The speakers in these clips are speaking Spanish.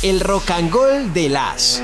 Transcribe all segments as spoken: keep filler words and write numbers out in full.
El Rock and Roll de las.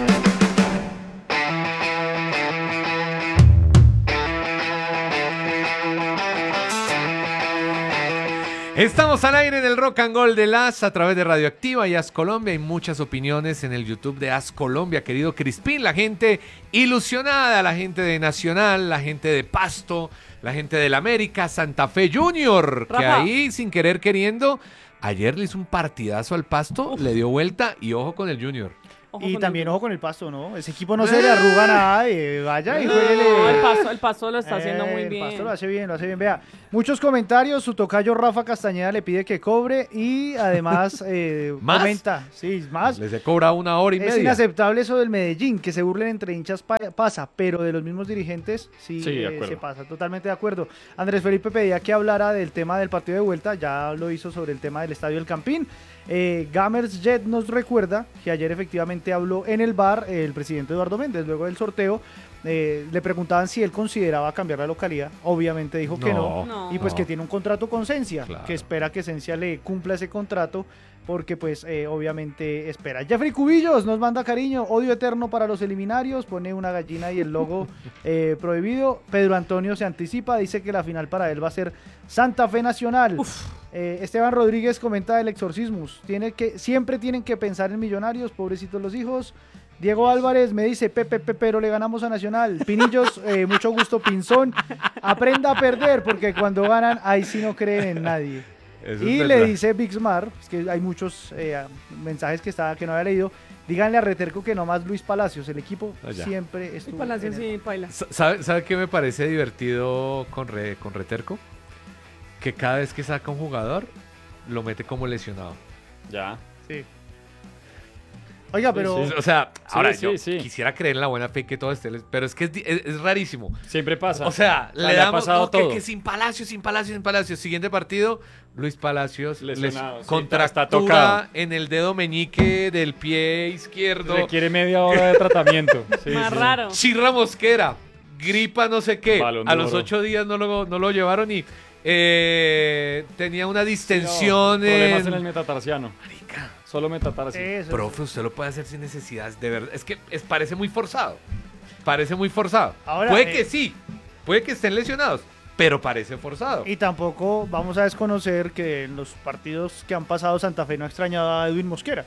Estamos al aire en el Rock and Roll de las a través de Radioactiva y As Colombia. Hay muchas opiniones en el YouTube de As Colombia, querido Crispín. La gente ilusionada, la gente de Nacional, la gente de Pasto, la gente del América, Santa Fe Junior, Rafa. que ahí sin querer queriendo, ayer le hizo un partidazo al Pasto, Uf. le dio vuelta y ojo con el Junior. Ojo Y con también el... ojo con el Pasto, ¿no? Ese equipo no se le arruga nada, eh, vaya y No, jueguele. el paso, el paso lo está haciendo Eh, muy el bien. Pasto lo hace bien, lo hace bien. Vea, muchos comentarios. Su tocayo Rafa Castañeda le pide que cobre y además eh, ¿Más? comenta. Sí, más. Les he cobrado una hora y Es media. inaceptable eso del Medellín, que se burlen entre hinchas pa- pasa, pero de los mismos dirigentes sí, Sí, de eh, acuerdo. se pasa. Totalmente de acuerdo. Andrés Felipe pedía que hablara del tema del partido de vuelta, ya lo hizo sobre el tema del Estadio del Campín. Eh, Gamers Jet nos recuerda que ayer efectivamente habló en el bar eh, el presidente Eduardo Méndez, luego del sorteo. Eh, le preguntaban si él consideraba cambiar la localidad, obviamente dijo que no, No. y pues No. que tiene un contrato con Sensia, Claro. que espera que Sensia le cumpla ese contrato, porque pues eh, obviamente espera. Jeffrey Cubillos nos manda cariño, odio eterno para los eliminarios, pone una gallina y el logo eh, prohibido. Pedro Antonio se anticipa, dice que la final para él va a ser Santa Fe Nacional. Eh, Esteban Rodríguez comenta del Exorcismus, tiene que, siempre tienen que pensar en Millonarios, pobrecitos los hijos. Diego Álvarez me dice, Pepe, Pepe, pero le ganamos a Nacional. Pinillos, eh, mucho gusto, Pinzón. Aprenda a perder, porque cuando ganan, ahí sí no creen en nadie. Eso Y es le verdad. dice Bixmar, es que hay muchos eh, mensajes que, estaba, que no había leído, díganle a Reterco que no más Luis Palacios, el equipo Ah, ya. siempre El estuvo Palacio en el- sí, paila. Sa- ¿Sabe, ¿Sabe qué me parece divertido con, Re- con Reterco? Que cada vez que saca un jugador, lo mete como lesionado. Ya. Sí. Oiga, pero... sí. O sea, Sí, ahora sí, yo sí. quisiera creer en la buena fe que todo esté, pero es que es, di- es- es rarísimo. Siempre pasa. O sea, O sea, le le ha damos pasado no, que- todo. Que, sin Palacios, sin Palacios, sin Palacios. Siguiente partido, Luis Palacios Lesionado, les sí, contractura está tocado. en el dedo meñique del pie izquierdo. Requiere media hora de tratamiento. Sí, Más sí. raro. Chirra Mosquera, gripa no sé qué. Balón de A los oro. ocho días no lo, no lo llevaron y eh, tenía una No, distensión problemas en... en el metatarsiano. Marica, Solo metatarsiano. Eso, profe, usted lo puede hacer sin necesidad, de verdad. Es que es, parece muy forzado. Parece muy forzado. Ahora, puede eh, que sí, puede que estén lesionados, pero parece forzado. Y tampoco vamos a desconocer que en los partidos que han pasado Santa Fe no ha extrañado a Edwin Mosquera.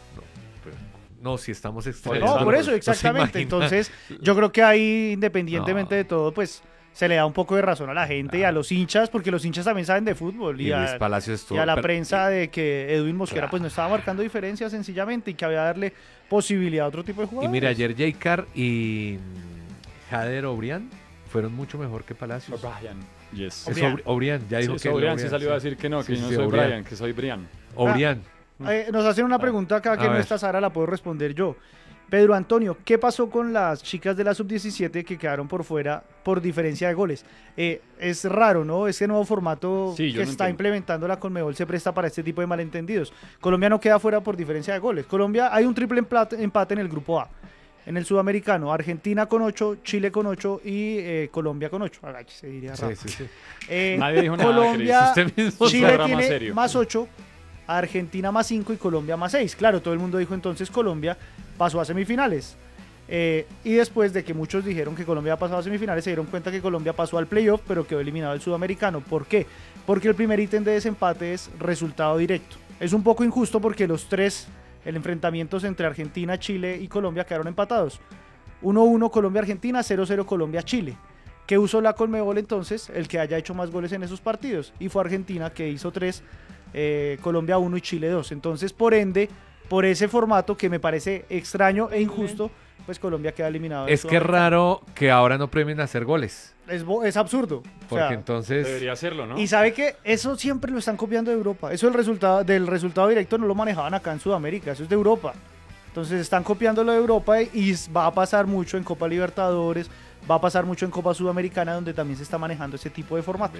No, si estamos Por extrañando. No, por eso, se exactamente. imagina. Entonces, yo creo que ahí, independientemente No. de todo, pues se le da un poco de razón a la gente y a los hinchas, porque los hinchas también saben de fútbol. Y, Y a, Luis Palacios estuvo- y a la pero- prensa de que Edwin Mosquera Claro. pues no estaba marcando diferencias sencillamente y que había que darle posibilidad a otro tipo de Y jugadores. mira, ayer J-Car y mm, Jader Obrián fueron mucho mejor que Palacios. Brian. Yes. Es Obrián. Obri- Obrián, ya dijo Sí, que soy no, Brian sí salió a decir que no, Sí, que sí, yo no sí, soy Obrián. Brian, que soy Brian. Obrián. Eh, nos hacen una pregunta acá que A no ver. está Sara, la puedo responder yo. Pedro Antonio, ¿qué pasó con las chicas de la sub diecisiete que quedaron por fuera por diferencia de goles? Eh, es raro, ¿no? Este nuevo formato Sí, yo que no está entiendo. implementando la Conmebol se presta para este tipo de malentendidos. Colombia no queda fuera por diferencia de goles. Colombia, hay un triple empate, empate en el grupo A. En el sudamericano, Argentina con ocho, Chile con ocho y eh, Colombia con ocho. Ay, se diría Sí, raro. sí, sí. Eh, Nadie dijo nada, Colombia, Usted mismo Chile programa tiene serio. más ocho, Argentina más cinco y Colombia más seis. Claro, todo el mundo dijo entonces Colombia pasó a semifinales. Eh, y después de que muchos dijeron que Colombia había pasado a semifinales, se dieron cuenta que Colombia pasó al playoff, pero quedó eliminado el sudamericano. ¿Por qué? Porque el primer ítem de desempate es resultado directo. Es un poco injusto porque los tres, el enfrentamientos entre Argentina, Chile y Colombia quedaron empatados. uno uno Colombia-Argentina, cero cero Colombia-Chile. ¿Qué usó la Conmebol entonces? El que haya hecho más goles en esos partidos. Y fue Argentina que hizo tres, eh, Colombia uno y Chile dos. Entonces, por ende, por ese formato que me parece extraño e injusto, pues Colombia queda eliminado. del Es que es Sudamericano. raro que ahora no premien hacer goles. Es, bo- es absurdo. O Porque sea, entonces... Debería hacerlo, ¿no? y sabe que eso siempre lo están copiando de Europa. Eso el resultado, del resultado directo no lo manejaban acá en Sudamérica, eso es de Europa. Entonces están copiándolo de Europa y, y va a pasar mucho en Copa Libertadores, va a pasar mucho en Copa Sudamericana, donde también se está manejando ese tipo de formato.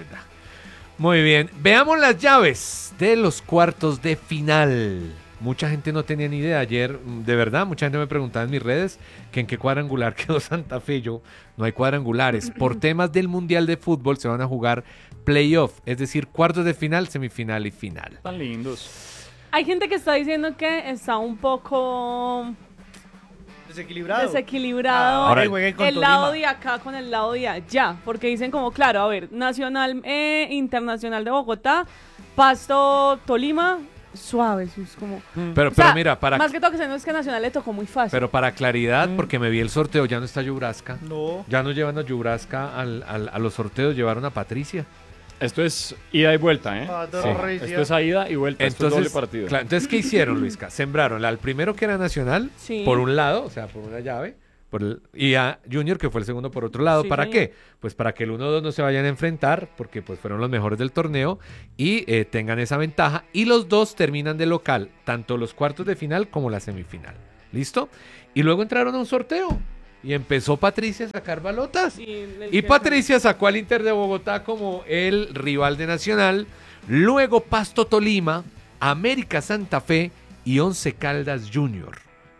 Muy bien, veamos las llaves de los cuartos de final. Mucha gente no tenía ni idea ayer, mm, de verdad, mucha gente me preguntaba en mis redes que en qué cuadrangular quedó Santa Fe. Yo, no hay cuadrangulares. Por temas del Mundial de Fútbol se van a jugar playoff, es decir, cuartos de final, semifinal y final. Están lindos. Hay gente que está diciendo que está un poco Desequilibrado. desequilibrado Ahora jueguen con el lado Tolima. de acá con el lado de allá, porque dicen como, claro, a ver, Nacional eh, Internacional de Bogotá, Pasto Tolima, suave, eso es como... Pero, O sea, pero mira, para, más que todo que se no es que Nacional le tocó muy fácil. pero para claridad, Mm. porque me vi el sorteo, ya no está Yubraska. No. Ya no llevan a Yubraska al, al- a los sorteos, llevaron a Patricia. Esto es ida y vuelta, ¿eh? Patricia. Esto es a ida y vuelta. Esto es doble Entonces, partido. claro, entonces, ¿qué hicieron, Luisca? Sembraron al primero que era Nacional, Sí. por un lado, o sea, por una llave, por el- y a Junior, que fue el segundo por otro lado. Sí, ¿Para señor. qué? Pues para que el uno dos no se vayan a enfrentar, porque pues fueron los mejores del torneo, y eh, tengan esa ventaja. Y los dos terminan de local, tanto los cuartos de final como la semifinal. ¿Listo? Y luego entraron a un sorteo, y empezó Patricia a sacar balotas. Y, el Y que- Patricia sacó al Inter de Bogotá como el rival de Nacional. Luego Pasto Tolima, América Santa Fe y Once Caldas Junior.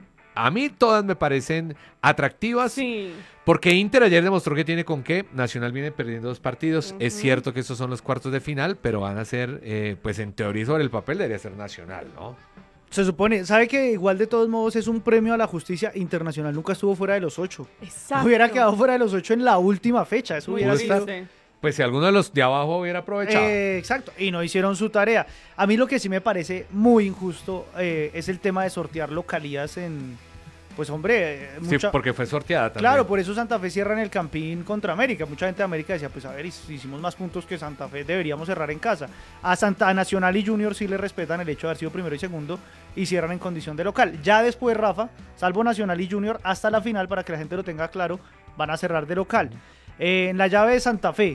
A mí todas me parecen atractivas. Sí. Porque Inter ayer demostró que tiene con qué. Nacional viene perdiendo dos partidos. Es Ujú. cierto que esos son los cuartos de final, pero van a ser, eh, pues en teoría sobre el papel debería ser Nacional, ¿no? Se supone, ¿sabe que igual de todos modos es un premio a la justicia internacional? Nunca estuvo fuera de los ocho. Exacto. Hubiera quedado fuera de los ocho en la última fecha. Eso Muy hubiera Pudo estar- sido... triste. Pues si alguno de los de abajo hubiera aprovechado. Eh, exacto, y no hicieron su tarea. A mí lo que sí me parece muy injusto eh, es el tema de sortear localías en... Pues hombre, eh, Sí, mucha- porque fue sorteada también. Claro, por eso Santa Fe cierra en el Campín contra América. Mucha gente de América decía, pues a ver, his- hicimos más puntos que Santa Fe, deberíamos cerrar en casa. A Santa a Nacional y Junior sí le respetan el hecho de haber sido primero y segundo y cierran en condición de local. Ya después, Rafa, salvo Nacional y Junior, hasta la final, para que la gente lo tenga claro, van a cerrar de local. Eh, en la llave de Santa Fe,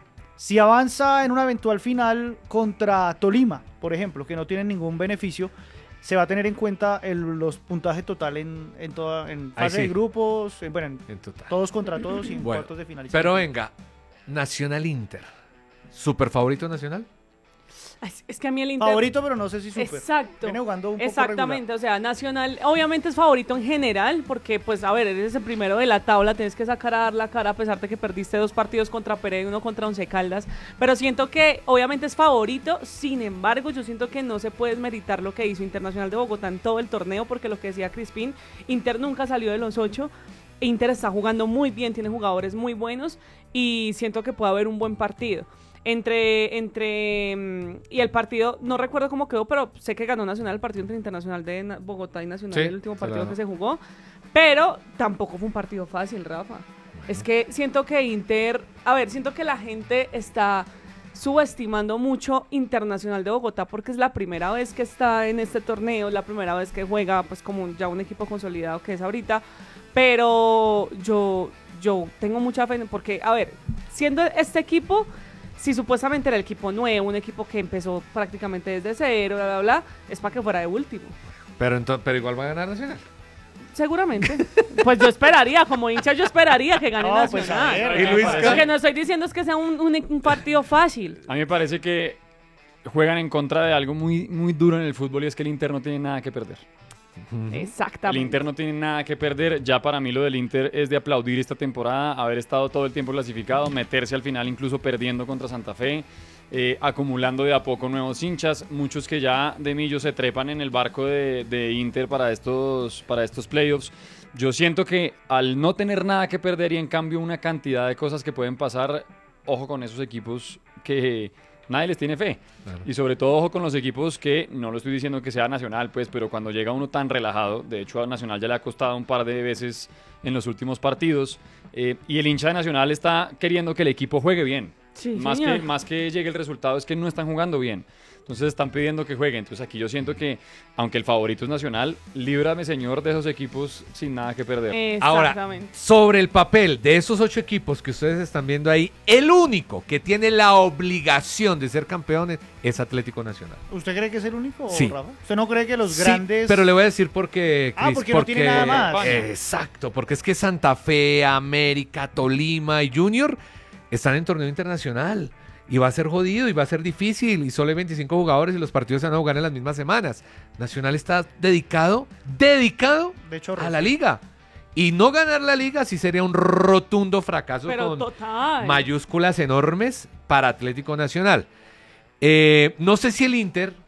si avanza en una eventual final contra Tolima, por ejemplo, que no tienen ningún beneficio, se va a tener en cuenta el, los puntajes total en, en, toda, en Ahí fase sí. de grupos, en- bueno, en En total. todos contra todos y en Bueno, cuartos de final. Pero venga, Nacional Inter. ¿Super favorito Nacional? Ay, Es que a mí el Inter... Favorito, pero no sé si super. Exacto. Viene jugando un poco Exactamente, o sea, Nacional obviamente es favorito en general, porque pues a ver, eres el primero de la tabla, tienes que sacar a dar la cara a pesar de que perdiste dos partidos contra Pereira y uno contra Once Caldas, pero siento que obviamente es favorito, sin embargo yo siento que no se puede desmeritar lo que hizo Internacional de Bogotá en todo el torneo, porque lo que decía Crispín, Inter nunca salió de los ocho, Inter está jugando muy bien, tiene jugadores muy buenos y siento que puede haber un buen partido. Entre, entre, mm, y el partido, no recuerdo cómo quedó, pero sé que ganó Nacional el partido entre Internacional de Na- Bogotá y Nacional, Sí, el último se partido la- que se jugó, pero tampoco fue un partido fácil, Rafa. Es que siento que Inter, a ver, siento que la gente está subestimando mucho Internacional de Bogotá porque es la primera vez que está en este torneo, la primera vez que juega pues como un- ya un equipo consolidado que es ahorita, pero yo, yo tengo mucha fe en- porque, a ver, siendo este equipo, si supuestamente era el equipo nuevo, un equipo que empezó prácticamente desde cero, bla, bla, bla, es para que fuera de último. Pero, ento- pero igual va a ganar Nacional. Seguramente. Pues yo esperaría, como hincha, yo esperaría que gane No, pues, a Nacional. ver, Y Luis Lo que no estoy diciendo es que sea un, un- un partido fácil. A mí me parece que juegan en contra de algo muy, muy duro en el fútbol y es que el Inter no tiene nada que perder. El Exactamente. Inter no tiene nada que perder. Ya para mí lo del Inter es de aplaudir esta temporada, haber estado todo el tiempo clasificado, meterse al final incluso perdiendo contra Santa Fe, eh, acumulando de a poco nuevos hinchas, muchos que ya de millo se trepan en el barco de, de Inter para estos, para estos playoffs. Yo siento que al no tener nada que perder y en cambio una cantidad de cosas que pueden pasar, ojo con esos equipos que nadie les tiene fe. Claro. Y sobre todo ojo con los equipos que, no lo estoy diciendo que sea Nacional, pues, pero cuando llega uno tan relajado, de hecho a Nacional ya le ha costado un par de veces en los últimos partidos, eh, y el hincha de Nacional está queriendo que el equipo juegue bien. Sí, más, señor. que, más que llegue el resultado es que no están jugando bien. Entonces están pidiendo que jueguen. Entonces aquí yo siento que, aunque el favorito es Nacional, líbrame, señor, de esos equipos sin nada que perder. Ahora, Exactamente. sobre el papel de esos ocho equipos que ustedes están viendo ahí, el único que tiene la obligación de ser campeones es Atlético Nacional. ¿Usted cree que es el único, Sí. Rafa? ¿Usted no cree que los Sí, grandes... pero le voy a decir por qué, Ah, Cris, porque no tiene nada más. Exacto, porque es que Santa Fe, América, Tolima y Junior están en torneo internacional. Y va a ser jodido y va a ser difícil. Y solo hay veinticinco jugadores y los partidos se van a jugar en las mismas semanas. Nacional está dedicado, dedicado De chorros. a la liga. Y no ganar la liga sí sería un rotundo fracaso Pero con total. mayúsculas enormes para Atlético Nacional. Eh, no sé si el Inter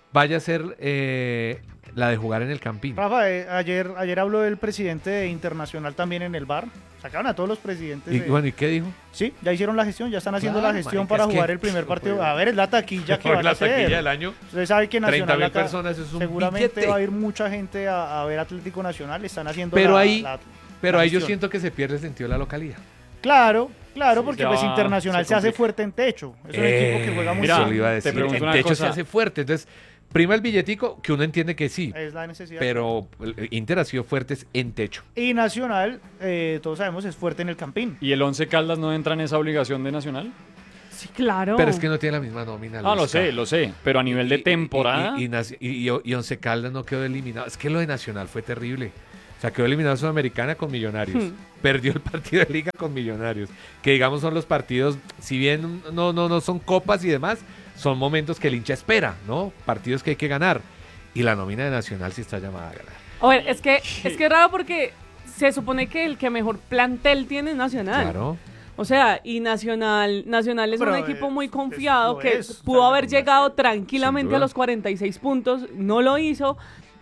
vaya a ser eh, la de jugar en el Campín. Rafa, eh, ayer, ayer habló el presidente de Internacional también en el bar. Sacaron a todos los presidentes. Y de- bueno, ¿y qué dijo? Sí, ya hicieron la gestión, ya están haciendo Claro, la gestión marica, para es que- jugar el primer partido. A ver, es la taquilla que Por van a la hacer. taquilla del año. Usted sabe que treinta Nacional mil acá personas es un seguramente billete. va a ir mucha gente a, a ver Atlético Nacional. Están haciendo Pero la, ahí, la- pero la ahí yo gestión. siento que se pierde el sentido de la localidad. Claro, claro, Sí, porque se pues va- Internacional se se, hace complica. fuerte en techo. Es un Eh, equipo que juega muy mira, Eso bien. le iba a te decir. pregunto El una techo cosa. se hace fuerte. Entonces, prima el billetico, que uno entiende que sí. Es la necesidad. Pero el Inter ha sido fuertes en techo. Y Nacional, eh, todos sabemos, es fuerte en el Campín. ¿Y el Once Caldas no entra en esa obligación de Nacional? Sí, claro. Pero es que no tiene la misma nómina. No, lo Luisca. sé, lo sé. Pero a nivel de Y- y- temporada... Y, y, Naci- y- y- y Once Caldas no quedó eliminado. Es que lo de Nacional fue terrible. O sea, quedó eliminado Sudamericana con Millonarios. Hmm. Perdió el partido de Liga con Millonarios. Que digamos son los partidos, si bien no, no, no son copas y demás, son momentos que el hincha espera, ¿no? Partidos que hay que ganar. Y la nómina de Nacional sí está llamada a ganar. A ver, es que es que es raro porque se supone que el que mejor plantel tiene es Nacional. Claro. O sea, y Nacional, Nacional es Pero, un equipo eh, muy es- confiado lo que es, pudo o sea, haber no- llegado Sin tranquilamente duda. a los cuarenta y seis puntos, no lo hizo.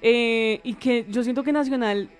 eh, y que yo siento que Nacional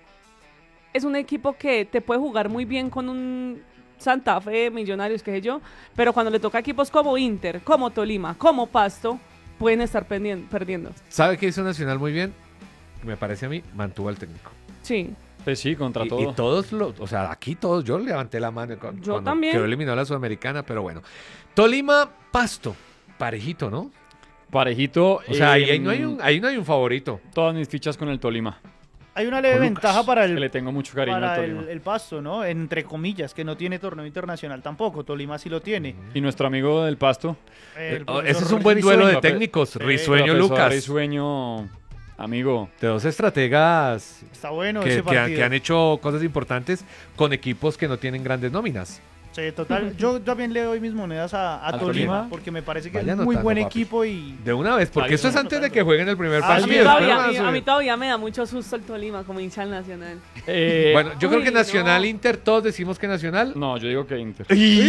es un equipo que te puede jugar muy bien con un Santa Fe, Millonarios, qué sé yo, pero cuando le toca a equipos como Inter, como Tolima, como Pasto, pueden estar pendien- perdiendo. ¿Sabe qué hizo Nacional muy bien? Me parece a mí, mantuvo al técnico. Sí. Pues sí, contra Y, todo. y todos, lo, o sea, aquí todos, yo levanté la mano con- Yo cuando también. quedó eliminado la Sudamericana, pero bueno. Tolima, Pasto, parejito, ¿no? Parejito. O sea, ahí, eh, ahí no hay un, ahí no hay un favorito. Todas mis fichas con el Tolima. Hay una leve Con Lucas, ventaja para Que le el, tengo mucho cariño al para Tolima. el, el Pasto, ¿no? Entre comillas, que no tiene torneo internacional tampoco. Tolima sí lo tiene. Y nuestro amigo del Pasto. El Eh, profesor ese es un buen duelo de Risueño. técnicos. Sí, Risueño Profesor Lucas. Risueño, amigo. De dos estrategas Está bueno que, ese que han, partido. que han hecho cosas importantes con equipos que no tienen grandes nóminas. Sí, total. Yo también le doy mis monedas a, a ¿Al Tolima, Tolima? porque me parece que Vaya es muy anotando, buen papi. equipo y... De una vez, porque Ahí eso es está antes de que jueguen el primer Ah, A mí, partido. todavía, después a, van mí, a a mí subir. todavía me da mucho susto el Tolima como hincha del Nacional. Eh, Bueno, yo creo Uy, que Nacional no. Inter, todos decimos que Nacional. No, yo digo que Inter.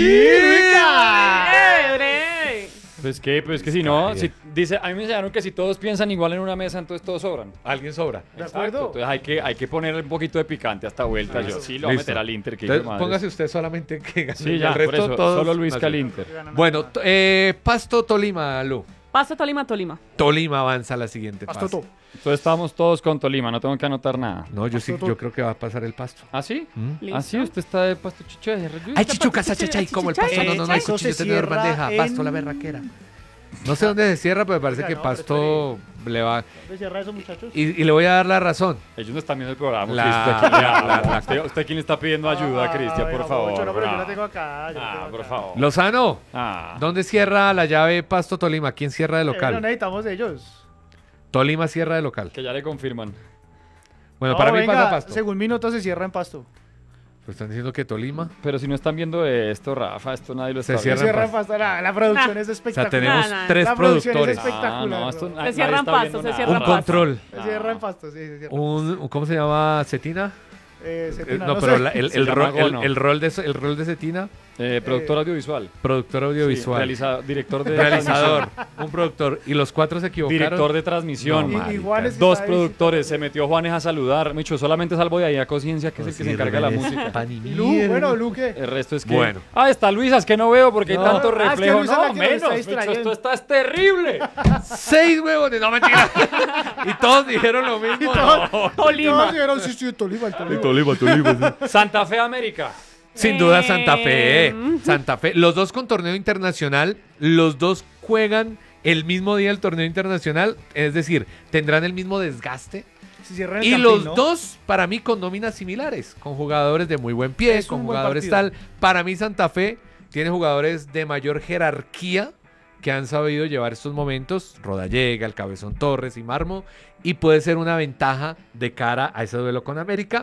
¡Eh, bre! Pues que, pues que si no, Cállate. si, dice, a mí me enseñaron que si todos piensan igual en una mesa, entonces todos sobran. Alguien sobra. ¿De Exacto, acuerdo? Entonces hay que, hay que poner un poquito de picante a esta vuelta. Yo sí lo voy a Listo. meter al Inter. Que hijo de Entonces, madres. póngase usted solamente que gane. Sí, y ya, el resto por eso, todos solo Luis Nacional. Calinter. Bueno, t- eh, Pasto Tolima, Lu. Pasto, Tolima, Tolima. Tolima avanza a la siguiente Pasto fase. to. Entonces estamos todos con Tolima, no tengo que anotar nada. No, yo sí, Pasto yo to. creo que va a pasar el Pasto. ¿Ah, sí? ¿Mm? ¿Listo? ¿Ah, sí? ¿Usted está de pasto chicho? Ay, chichuca, chachachay, como el Pasto. No, no, no, hay Eso se cuchillo, tenedor, cierra bandeja. en- Pasto, la berraquera. No sé dónde se cierra, pero me parece Oiga, que no, pero Pasto le va. ¿Dónde cierra eso, muchachos? Y, y le voy a dar la razón. Ellos no están viendo el programa. La- Cristian, ¿quién le habla? la- la- ¿Usted, ¿Usted quién le está pidiendo ayuda, Ah, Cristian? Por venga, favor. Mocho, no, pero yo la bravo. tengo acá. yo la Ah, tengo por acá. favor. Lozano, Ah. ¿dónde cierra la llave Pasto Tolima? ¿Quién cierra de Eh, no local? necesitamos de ellos. Tolima cierra de local. Que ya le confirman. Bueno, No, para mí venga, pasa Pasto. Según minutos se cierra en Pasto. Pues están diciendo que Tolima. Pero si no están viendo esto, Rafa, esto nadie lo Se está cierra Se viendo. cierra en Pasto. La, la producción es O sea, espectacular. tenemos Nah, nah. tres La producción es productores. espectacular. Ah, no, esto bro. nadie cierran está pasto, viendo se nada. cierran Un pasto. control. Se cierra en Pasto, sí, se cierra. Un, un- ¿Cómo se llama? ¿Cetina? Eh, Eh, Cetina, no, no pero sé. la- el, Se el llama rol, el, Gono. el rol de, el rol de Cetina, Eh, productor audiovisual. productor Sí, audiovisual, realiza- director de realizador, un productor. Y los cuatro se equivocaron. Director de transmisión. No, Y- marica. igual es que Dos está ahí, productores. sí, Se metió Juanes a saludar. Micho, solamente salvo de ahí a Conciencia, que es el que se encarga de la música. Pan y Y Lu, mierda. bueno, Luque. El resto es que. Bueno. Ah, está Luisa, es que no veo porque No. hay tanto Ah, es que reflejo. Luisa es No, la que nos está menos. Micho, distrayendo. esto está es terrible. Seis huevones, no mentira. y todos dijeron lo mismo. no. Tolima. No, dijeron, sí, sí, Tolima, el Tolima. Tolima, Tolima, sí. Santa Fe América. Sin duda Santa Fe, Eh. eh. Santa Fe. Los dos con torneo internacional, los dos juegan el mismo día del torneo internacional, es decir, tendrán el mismo desgaste. Se cierra en el Y Campín, los ¿no? dos, para mí, con nóminas similares, con jugadores de muy buen pie, Es con un buen jugadores partido. tal. Para mí, Santa Fe tiene jugadores de mayor jerarquía que han sabido llevar estos momentos, Rodallega, el Cabezón Torres y Marmo, y puede ser una ventaja de cara a ese duelo con América.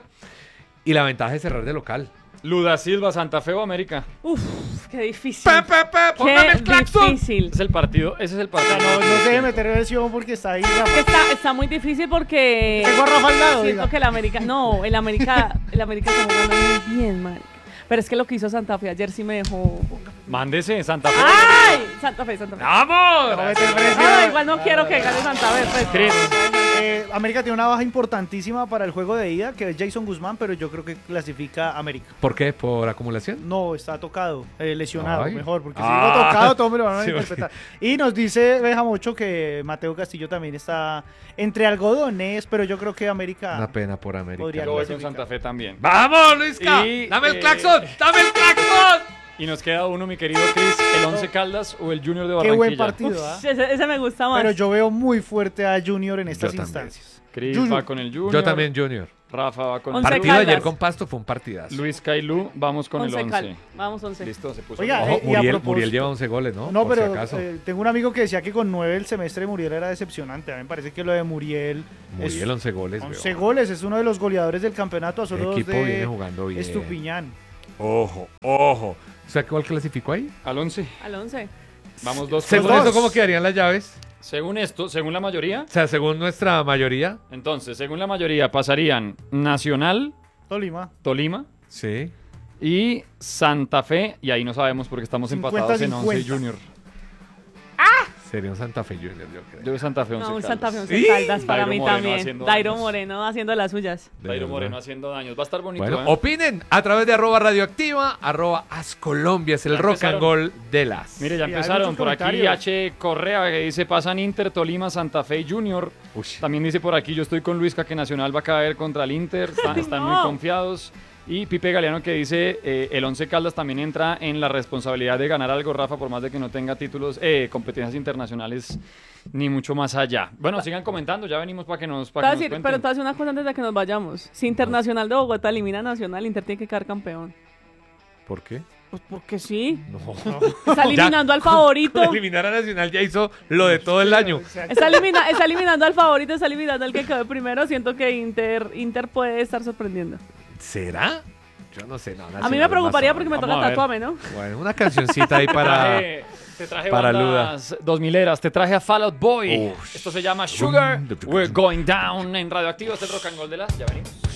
Y la ventaja es cerrar de local. Luda Silva, Santa Fe o América. Uf, qué difícil. Pa, pa, pa, póngame el Qué claxon. difícil. Es el partido, ese es el partido. No, no se debe meter versión porque está ahí. Rafa. Está, está muy difícil porque Tengo a Rafa al lado, siento diga. que el América, no, el América, el América está jugando muy bien, marica. Pero es que lo que hizo Santa Fe ayer sí me dejó... Mándese, Santa Fe. ¡Ay! Santa Fe, Santa Fe. ¡Vamos! Ah, igual no quiero que gane Santa Fe. Pues. Cris. Eh, América tiene una baja importantísima para el juego de ida, que es Jason Guzmán, pero yo creo que clasifica a América. ¿Por qué? ¿Por acumulación? No, está tocado, eh, lesionado, Ay. mejor, porque Ah. si digo tocado, todo me lo van a Sí, interpretar. Y nos dice Bejamocho que Mateo Castillo también está entre algodones, pero yo creo que América... Una pena por América. Podría Yo voy con clasificar. Santa Fe también. ¡Vamos, Luisca! Y, ¡Dame el eh, claxon! ¡Dame el claxon! Y nos queda uno, mi querido Cris, el Once Caldas o el Junior de Qué Barranquilla. buen partido, ¿ah? Ese, ese me gusta más. Pero yo veo muy fuerte a Junior en estas Yo también. instancias. Cris Junior. va con el Junior. Yo también, Junior. Rafa va con Once el Partido de Caldas. ayer con Pasto fue un partidazo. Luis Cailú, vamos con once el cal. once. Vamos, once. Listo, se puso. Oiga, el Ojo, eh, y a Muriel, propósito- Muriel lleva once goles, ¿no? No, Por si pero acaso. eh, tengo un amigo que decía que con nueve el semestre de Muriel era decepcionante. A mí me parece que lo de Muriel... Muriel, es, once goles, once weón. goles, es uno de los goleadores del campeonato a solo El dos equipo de viene jugando bien. Estupiñán. Ojo, ojo. O sea, ¿cuál clasificó ahí? Al once. Al once. Vamos dos por Según dos. eso, ¿cómo quedarían las llaves? Según esto, según la mayoría, O sea, según nuestra mayoría. entonces, según la mayoría, pasarían Nacional, Tolima. Tolima Sí. y Santa Fe. Y ahí no sabemos porque estamos cincuenta empatados en once cincuenta. Junior. Sería un Santa Fe Junior, yo creo. Yo de Santa Fe, once No, un Caldas. Santa Fe, once Sí. Caldas para Dairo mí Moreno también. haciendo Dairo daños. Moreno haciendo las suyas. De Dairo verdad. Moreno haciendo daños. Va a estar bonito, Bueno, ¿eh? opinen a través de arroba radioactiva, arroba Ascolombia, es el Ya rock empezaron. and roll de las. Mire, ya Sí, hay empezaron. muchos Por aquí comentarios. H. Correa que dice, pasan Inter, Tolima, Santa Fe y Junior. Uy. También dice por aquí, yo estoy con Luisca que Nacional va a caer contra el Inter. Está- están muy No. confiados. Y Pipe Galeano que dice, eh, el Once Caldas también entra en la responsabilidad de ganar algo, Rafa, por más de que no tenga títulos, eh, competencias internacionales, ni mucho más allá. Bueno, sigan comentando, ya venimos para que nos, Te para voy a que nos decir, cuenten. pero te voy a decir una cosa antes de que nos vayamos. Si Internacional de Bogotá elimina a Nacional, Inter tiene que quedar campeón. ¿Por qué? Pues porque sí. No. Está eliminando al favorito. Eliminar a Nacional ya hizo lo de todo el año. Está, elimina- está eliminando al favorito, está eliminando al que quedó primero. Siento que Inter, Inter puede estar sorprendiendo. ¿Será? Yo no sé, no. A mí Nacional me es preocuparía más porque me Vamos toca a ver. tatuarme, ¿no? Bueno, una cancioncita ahí para... Traje- te traje para bandas dos mileras, te traje a Fall Out Boy. Uf. Esto se llama Sugar. We're going down en Radioactivo. Este es el Rock and Roll de las. Ya venimos.